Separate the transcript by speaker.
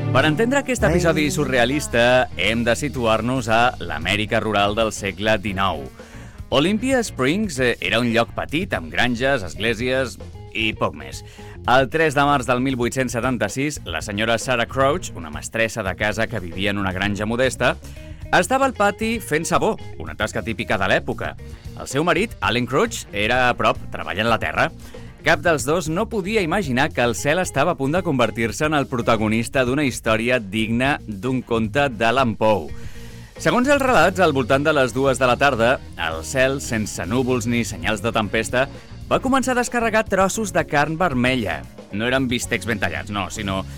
Speaker 1: Per entendre aquest episodi surrealista, hem de situar-nos a l'Amèrica rural del segle XIX. Olympia Springs era un lloc petit amb granges, esglésies i poc més. El 3 de març del 1876, la senyora Sarah Crouch, una mestressa de casa que vivia en una granja modesta, estava al pati fent sabó, una tasca típica de l'època. El seu marit, Allen Crouch, era a prop, treballant la terra. Cap dels dos no podia imaginar que el cel estava a punt de convertir-se en el protagonista d'una història digna d'un conte d'Allan Poe. Segons els relats, al voltant de les 2 de la tarda, el cel, sense núvols ni senyals de tempesta, va començar a descarregar trossos de carn vermella. No eren bistecs ben tallats, no, sinó